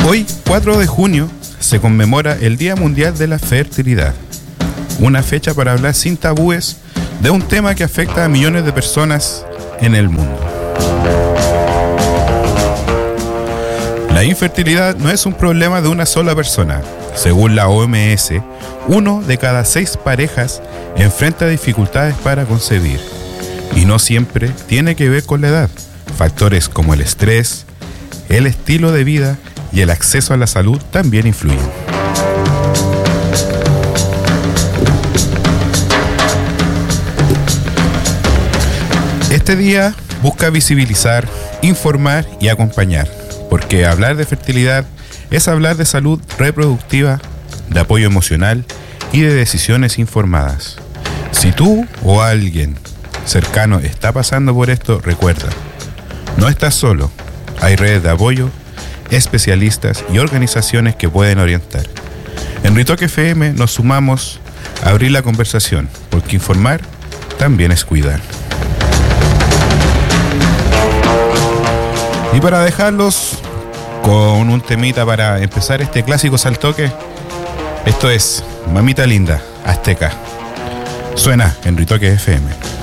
Hoy, 4 de junio, se conmemora el Día Mundial de la Fertilidad, una fecha para hablar sin tabúes de un tema que afecta a millones de personas en el mundo. La infertilidad no es un problema de una sola persona. Según la OMS, 1 de cada 6 parejas enfrenta dificultades para concebir. Y no siempre tiene que ver con la edad. Factores como el estrés, el estilo de vida y el acceso a la salud también influyen. Este día busca visibilizar, informar y acompañar, porque hablar de fertilidad es hablar de salud reproductiva, de apoyo emocional y de decisiones informadas. Si tú o alguien cercano está pasando por esto, recuerda, no estás solo. Hay redes de apoyo, especialistas y organizaciones que pueden orientar. En Ritoque FM nos sumamos a abrir la conversación, porque informar también es cuidar. Y para dejarlos con un temita para empezar este clásico saltoque, esto es Mamita Linda, Azteca. Suena en Ritoque FM.